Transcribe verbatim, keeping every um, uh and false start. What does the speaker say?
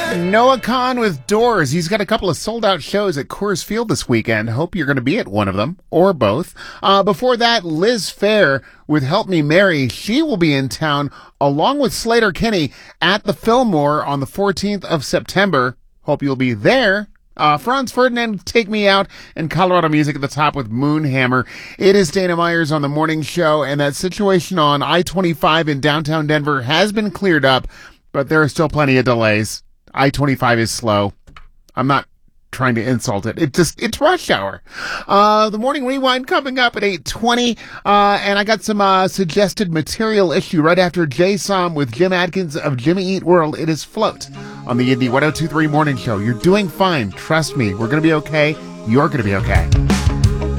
Noah Kahn with Doors. He's got a couple of sold-out shows at Coors Field this weekend. Hope you're going to be at one of them, or both. Uh, before that, Liz Phair with Help Me Mary. She will be in town, along with Slater Kinney, at the Fillmore on the fourteenth of September. Hope you'll be there. Uh, Franz Ferdinand, Take Me Out, and Colorado Music at the top with Moonhammer. It is Dana Myers on the morning show, and that situation on I twenty-five in downtown Denver has been cleared up, but there are still plenty of delays. I twenty-five is slow. I'm not trying to insult it. It just, it's rush hour. Uh, the morning rewind coming up at eight twenty. Uh, and I got some, uh, suggested material issue right after Jay Som with Jim Adkins of Jimmy Eat World. It is Float on the Indy ten twenty-three morning show. You're doing fine. Trust me. We're going to be okay. You're going to be okay.